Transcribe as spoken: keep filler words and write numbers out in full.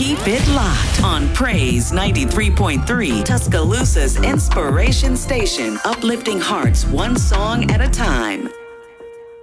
Keep it locked on Praise ninety-three point three, Tuscaloosa's inspiration station, uplifting hearts one song at a time.